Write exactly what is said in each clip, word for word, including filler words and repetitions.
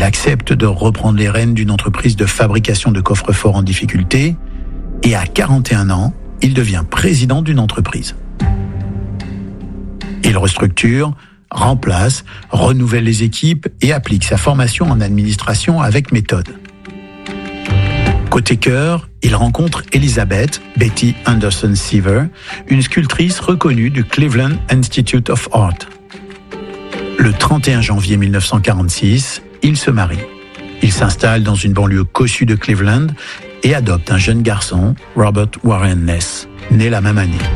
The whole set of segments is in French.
accepte de reprendre les rênes d'une entreprise de fabrication de coffres-forts en difficulté et à quarante et un ans, il devient président d'une entreprise. Il restructure, remplace, renouvelle les équipes et applique sa formation en administration avec méthode. Côté cœur, il rencontre Elizabeth Betty Anderson Seaver, une sculptrice reconnue du Cleveland Institute of Art. Le trente et un janvier mille neuf cent quarante-six, il se marie. Il s'installe dans une banlieue cossue de Cleveland et adopte un jeune garçon, Robert Warren Ness, né la même année.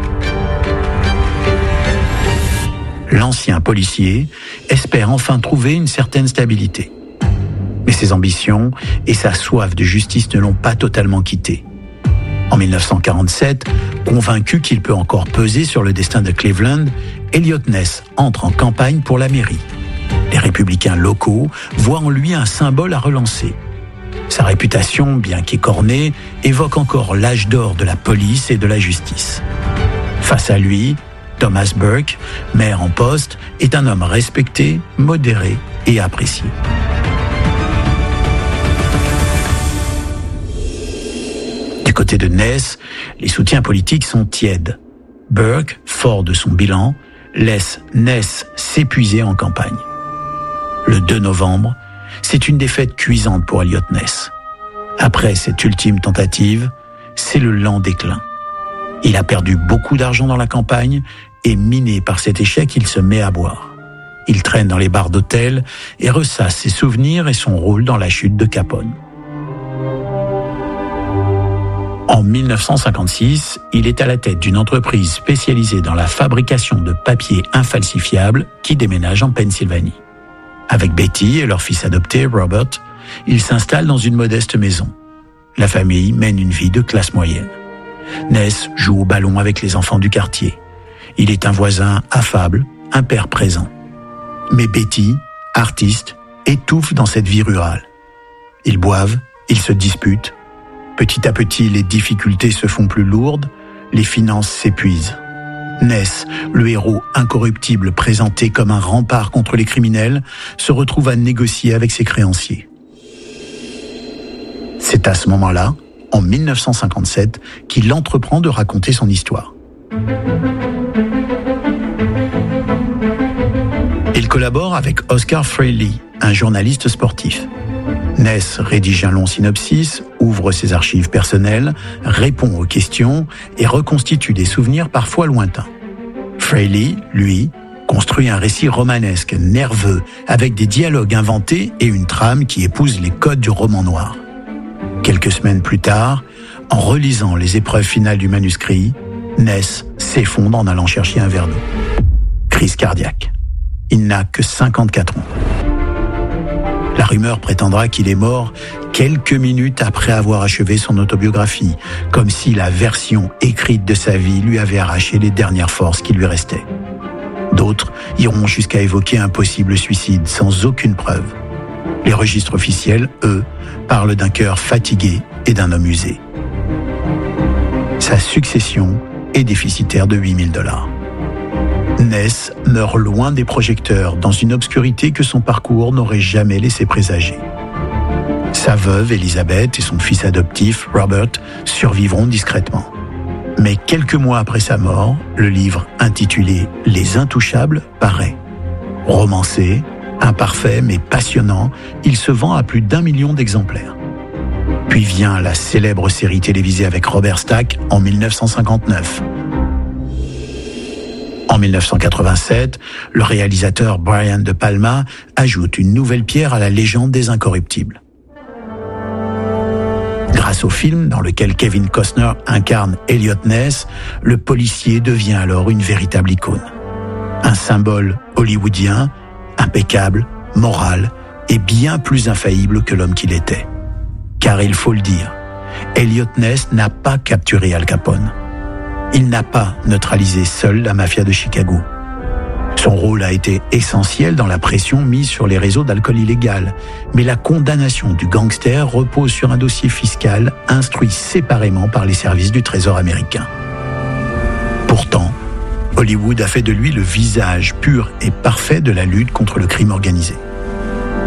L'ancien policier espère enfin trouver une certaine stabilité. Mais ses ambitions et sa soif de justice ne l'ont pas totalement quitté. En mille neuf cent quarante-sept, convaincu qu'il peut encore peser sur le destin de Cleveland, Eliot Ness entre en campagne pour la mairie. Les républicains locaux voient en lui un symbole à relancer. Sa réputation, bien qu'écornée, évoque encore l'âge d'or de la police et de la justice. Face à lui, Thomas Burke, maire en poste, est un homme respecté, modéré et apprécié. Du côté de Ness, les soutiens politiques sont tièdes. Burke, fort de son bilan, laisse Ness s'épuiser en campagne. Le deux novembre, c'est une défaite cuisante pour Eliot Ness. Après cette ultime tentative, c'est le lent déclin. Il a perdu beaucoup d'argent dans la campagne et miné par cet échec, il se met à boire. Il traîne dans les bars d'hôtel et ressasse ses souvenirs et son rôle dans la chute de Capone. En mille neuf cent cinquante-six, il est à la tête d'une entreprise spécialisée dans la fabrication de papier infalsifiable qui déménage en Pennsylvanie. Avec Betty et leur fils adopté, Robert, il s'installe dans une modeste maison. La famille mène une vie de classe moyenne. Ness joue au ballon avec les enfants du quartier. Il est un voisin affable, un père présent. Mais Betty, artiste, étouffe dans cette vie rurale. Ils boivent, ils se disputent. Petit à petit, les difficultés se font plus lourdes, les finances s'épuisent. Ness, le héros incorruptible présenté comme un rempart contre les criminels, se retrouve à négocier avec ses créanciers. C'est à ce moment-là, en mille neuf cent cinquante-sept, qu'il entreprend de raconter son histoire. Il collabore avec Oscar Fraley, un journaliste sportif. Ness rédige un long synopsis, ouvre ses archives personnelles, répond aux questions et reconstitue des souvenirs parfois lointains. Fraley, lui, construit un récit romanesque, nerveux, avec des dialogues inventés et une trame qui épouse les codes du roman noir. Quelques semaines plus tard, en relisant les épreuves finales du manuscrit, Ness s'effondre en allant chercher un verre d'eau. Crise cardiaque. Il n'a que cinquante-quatre ans. La rumeur prétendra qu'il est mort quelques minutes après avoir achevé son autobiographie, comme si la version écrite de sa vie lui avait arraché les dernières forces qui lui restaient. D'autres iront jusqu'à évoquer un possible suicide sans aucune preuve. Les registres officiels, eux, parlent d'un cœur fatigué et d'un homme usé. Sa succession est déficitaire de huit mille dollars. Ness meurt loin des projecteurs, dans une obscurité que son parcours n'aurait jamais laissé présager. Sa veuve, Elizabeth, et son fils adoptif, Robert, survivront discrètement. Mais quelques mois après sa mort, le livre intitulé « Les Intouchables » paraît. Romancé, imparfait mais passionnant, il se vend à plus d'un million d'exemplaires. Puis vient la célèbre série télévisée avec Robert Stack en mille neuf cent cinquante-neuf. En mille neuf cent quatre-vingt-sept, le réalisateur Brian De Palma ajoute une nouvelle pierre à la légende des Incorruptibles. Grâce au film dans lequel Kevin Costner incarne Eliot Ness, le policier devient alors une véritable icône. Un symbole hollywoodien, impeccable, moral et bien plus infaillible que l'homme qu'il était. Car il faut le dire, Eliot Ness n'a pas capturé Al Capone. Il n'a pas neutralisé seul la mafia de Chicago. Son rôle a été essentiel dans la pression mise sur les réseaux d'alcool illégal, mais la condamnation du gangster repose sur un dossier fiscal instruit séparément par les services du Trésor américain. Pourtant, Hollywood a fait de lui le visage pur et parfait de la lutte contre le crime organisé.